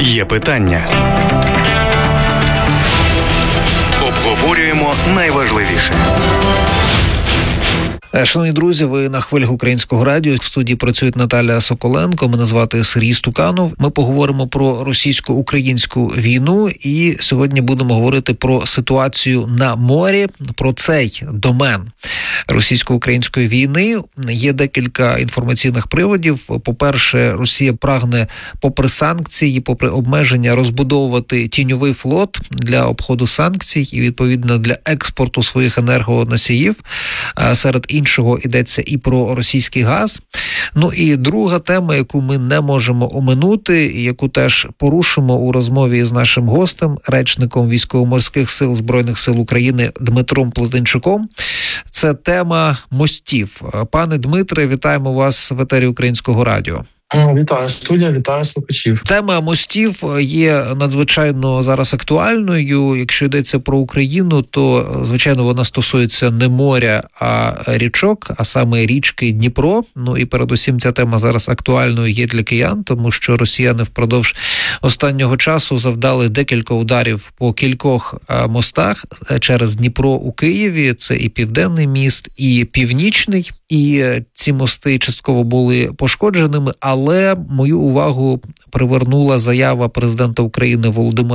Є питання. Обговорюємо найважливіше. Шановні друзі, ви на хвилях Українського радіо. В студії працює Наталя Соколенко, мене звати Сергій Стуканов. Ми поговоримо про російсько-українську війну і сьогодні будемо говорити про ситуацію на морі, про цей домен російсько-української війни. Є декілька інформаційних приводів. По-перше, Росія прагне, попри санкції, попри обмеження, розбудовувати тіньовий флот для обходу санкцій і, відповідно, для експорту своїх енергоносіїв. Серед іншого йдеться і про російський газ. Ну і друга тема, яку ми не можемо оминути, і яку теж порушимо у розмові з нашим гостем, речником Військово-морських сил Збройних сил України Дмитром Плетенчуком, це тема мостів. Пане Дмитре, вітаємо вас в етері Українського радіо. Вітаю студія, вітаю слухачів. Тема мостів є надзвичайно зараз актуальною. Якщо йдеться про Україну, то, звичайно, вона стосується не моря, а річок, а саме річки Дніпро. Ну і передусім ця тема зараз актуальною є для киян, тому що росіяни впродовж останнього часу завдали декілька ударів по кількох мостах через Дніпро у Києві. Це і Південний міст, і Північний. І ці мости частково були пошкодженими, але мою увагу привернула заява президента України Володимира